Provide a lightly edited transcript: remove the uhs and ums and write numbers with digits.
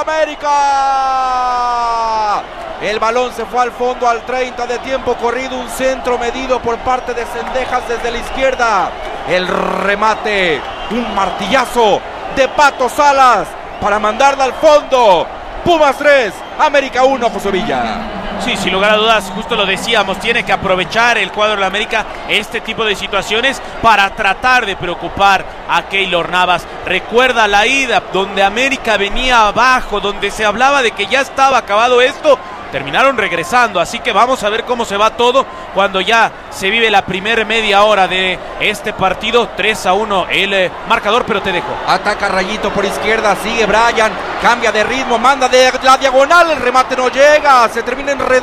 América. El balón se fue al fondo al 30 de tiempo corrido. Un centro medido por parte de Cendejas desde la izquierda. El remate, un martillazo de Pato Salas para mandarla al fondo. Pumas 3, América 1, José Villa. Sí, sin lugar a dudas, justo lo decíamos, tiene que aprovechar el cuadro de la América este tipo de situaciones para tratar de preocupar a Keylor Navas. Recuerda la ida donde América venía abajo, donde se hablaba de que ya estaba acabado esto. Terminaron regresando, así que vamos a ver cómo se va todo cuando ya se vive la primera media hora de este partido. 3-1 el marcador, pero te dejo. Ataca Rayito por izquierda, sigue Brian, cambia de ritmo, manda de la diagonal, el remate no llega, se termina enredando.